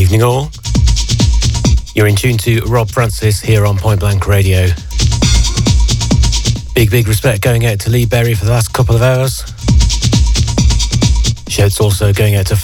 Evening all. You're in tune to Rob Francis here on Point Blank Radio. Big respect going out to Lee Berry for the last couple of hours. Shouts also going out to